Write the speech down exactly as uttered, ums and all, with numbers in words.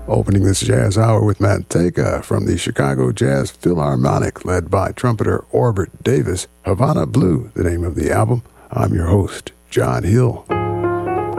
Opening this jazz hour with Manteca from the Chicago Jazz Philharmonic, led by trumpeter Orbit Davis. Havana Blue, the name of the album. I'm your host, John Hill.